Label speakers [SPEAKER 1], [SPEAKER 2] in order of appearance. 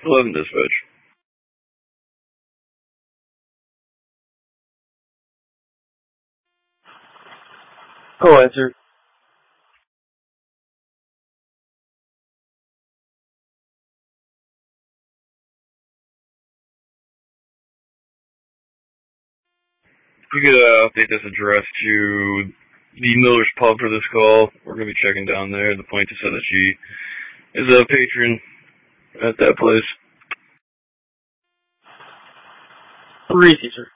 [SPEAKER 1] 11 dispatch.
[SPEAKER 2] Oh, answer.
[SPEAKER 1] You could update this address to the Miller's Pub for this call. We're going to be checking down there. The plaintiff said that she is a patron at that place.
[SPEAKER 2] 3, sir.